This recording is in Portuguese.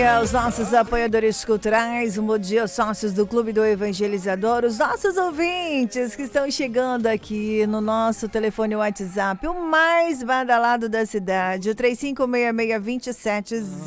dia aos nossos apoiadores culturais, um bom dia aos sócios do Clube do Evangelizador, os nossos ouvintes que estão chegando aqui no nosso telefone WhatsApp, o mais badalado da cidade, o 356627